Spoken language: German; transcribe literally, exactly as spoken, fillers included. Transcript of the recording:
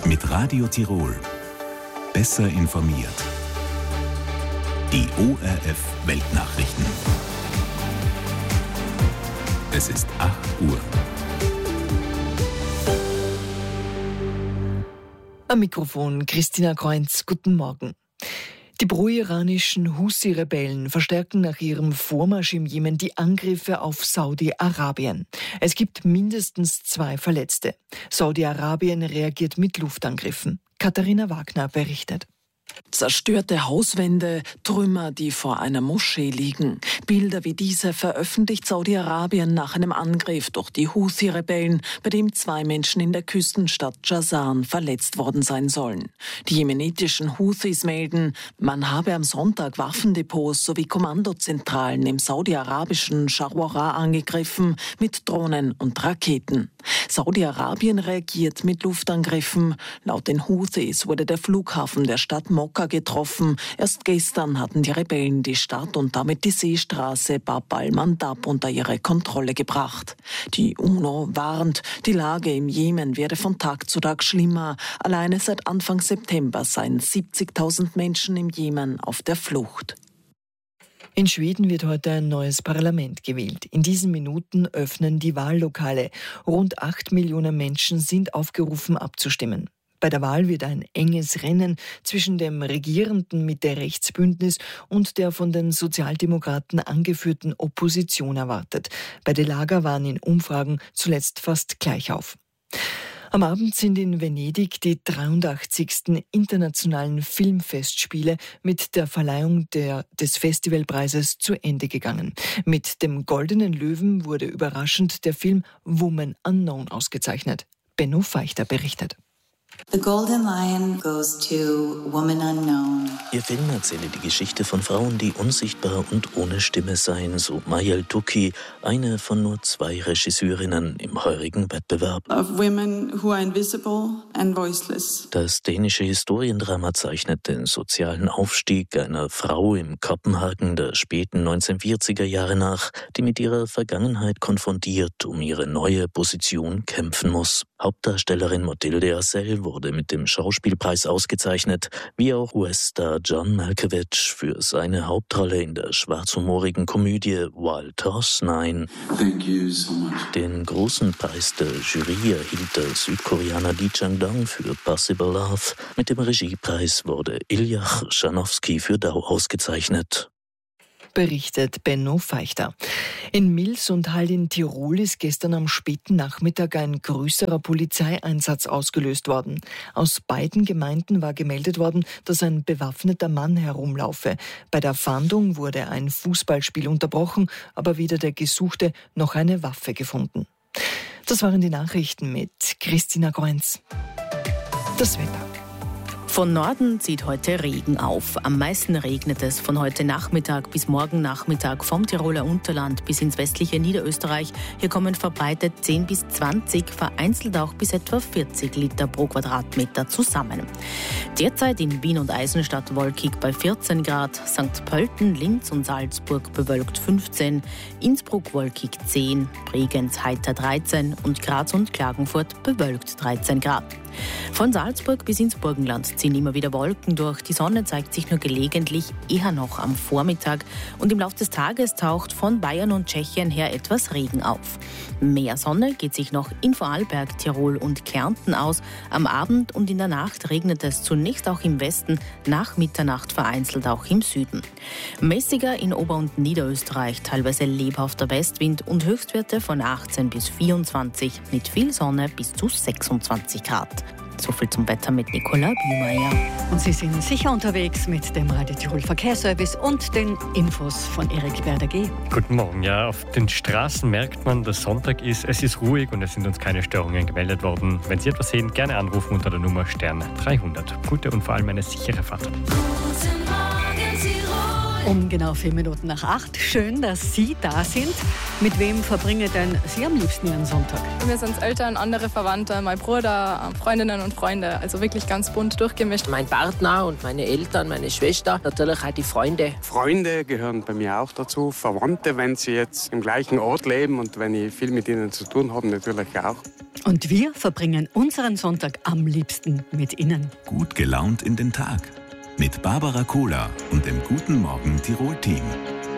Mit Radio Tirol. Besser informiert. Die O R F Weltnachrichten. Es ist acht Uhr. Am Mikrofon Christina Kreunz. Guten Morgen. Die pro-iranischen Houthi-Rebellen verstärken nach ihrem Vormarsch im Jemen die Angriffe auf Saudi-Arabien. Es gibt mindestens zwei Verletzte. Saudi-Arabien reagiert mit Luftangriffen. Katharina Wagner berichtet. Zerstörte Hauswände, Trümmer, die vor einer Moschee liegen. Bilder wie diese veröffentlicht Saudi-Arabien nach einem Angriff durch die Houthi-Rebellen, bei dem zwei Menschen in der Küstenstadt Jazan verletzt worden sein sollen. Die jemenitischen Houthis melden, man habe am Sonntag Waffendepots sowie Kommandozentralen im saudi-arabischen Sharwara angegriffen mit Drohnen und Raketen. Saudi-Arabien reagiert mit Luftangriffen. Laut den Houthis wurde der Flughafen der Stadt Mokka getroffen. Erst gestern hatten die Rebellen die Stadt und damit die Seestraße Bab al-Mandab unter ihre Kontrolle gebracht. Die UNO warnt, die Lage im Jemen werde von Tag zu Tag schlimmer. Alleine seit Anfang September seien siebzigtausend Menschen im Jemen auf der Flucht. In Schweden wird heute ein neues Parlament gewählt. In diesen Minuten öffnen die Wahllokale. Rund acht Millionen Menschen sind aufgerufen, abzustimmen. Bei der Wahl wird ein enges Rennen zwischen dem regierenden Mitte-Rechts-Bündnis und der von den Sozialdemokraten angeführten Opposition erwartet. Beide Lager waren in Umfragen zuletzt fast gleich auf. Am Abend sind in Venedig die dreiundachtzigsten internationalen Filmfestspiele mit der Verleihung der, des Festivalpreises zu Ende gegangen. Mit dem Goldenen Löwen wurde überraschend der Film Woman Unknown ausgezeichnet. Benno Feichter berichtet. The Golden Lion goes to Woman Unknown. Ihr Film erzähle die Geschichte von Frauen, die unsichtbar und ohne Stimme seien, so Mayal Tuki, eine von nur zwei Regisseurinnen im heurigen Wettbewerb. Of women who are invisible and voiceless. Das dänische Historiendrama zeichnet den sozialen Aufstieg einer Frau im Kopenhagen der späten neunzehnhundertvierziger Jahre nach, die mit ihrer Vergangenheit konfrontiert um ihre neue Position kämpfen muss. Hauptdarstellerin Mathilde Acel wurde mit dem Schauspielpreis ausgezeichnet, wie auch U S-Star John Malkovich für seine Hauptrolle in der schwarzhumorigen Komödie Wild Horse neun. Thank you so much. Den großen Preis der Jury erhielt der Südkoreaner Lee Chang-dong für Possible Love. Mit dem Regiepreis wurde Iljach Schanowski für Dau ausgezeichnet. Berichtet Benno Feichter. In Mils und Hall in Tirol ist gestern am späten Nachmittag ein größerer Polizeieinsatz ausgelöst worden. Aus beiden Gemeinden war gemeldet worden, dass ein bewaffneter Mann herumlaufe. Bei der Fahndung wurde ein Fußballspiel unterbrochen, aber weder der Gesuchte noch eine Waffe gefunden. Das waren die Nachrichten mit Christina Kreunz. Das Wetter. Von Norden zieht heute Regen auf. Am meisten regnet es von heute Nachmittag bis morgen Nachmittag vom Tiroler Unterland bis ins westliche Niederösterreich. Hier kommen verbreitet zehn bis zwanzig, vereinzelt auch bis etwa vierzig Liter pro Quadratmeter zusammen. Derzeit in Wien und Eisenstadt wolkig bei vierzehn Grad, Sankt Pölten, Linz und Salzburg bewölkt fünfzehn, Innsbruck wolkig zehn, Bregenz heiter dreizehn und Graz und Klagenfurt bewölkt dreizehn Grad. Von Salzburg bis ins Burgenland ziehen immer wieder Wolken durch. Die Sonne zeigt sich nur gelegentlich, eher noch am Vormittag. Und im Laufe des Tages taucht von Bayern und Tschechien her etwas Regen auf. Mehr Sonne geht sich noch in Vorarlberg, Tirol und Kärnten aus. Am Abend und in der Nacht regnet es zunächst auch im Westen, nach Mitternacht vereinzelt auch im Süden. Mäßiger in Ober- und Niederösterreich, teilweise lebhafter Westwind und Höchstwerte von achtzehn bis vierundzwanzig, mit viel Sonne bis zu sechsundzwanzig Grad. So viel zum Wetter mit Nicola Biemeier. Und Sie sind sicher unterwegs mit dem Radio Tirol Verkehrsservice und den Infos von Erik Berder-G. Guten Morgen. Ja, auf den Straßen merkt man, dass Sonntag ist. Es ist ruhig und es sind uns keine Störungen gemeldet worden. Wenn Sie etwas sehen, gerne anrufen unter der Nummer Stern dreihundert. Gute und vor allem eine sichere Fahrt. Guten Morgen, Tirol. Um genau vier Minuten nach acht. Schön, dass Sie da sind. Mit wem verbringen denn Sie am liebsten Ihren Sonntag? Wir sind Eltern, andere Verwandte, mein Bruder, Freundinnen und Freunde. Also wirklich ganz bunt durchgemischt. Mein Partner und meine Eltern, meine Schwester, natürlich auch die Freunde. Freunde gehören bei mir auch dazu. Verwandte, wenn sie jetzt im gleichen Ort leben und wenn ich viel mit ihnen zu tun habe, natürlich auch. Und wir verbringen unseren Sonntag am liebsten mit Ihnen. Gut gelaunt in den Tag. Mit Barbara Kohler und dem Guten Morgen Tirol-Team.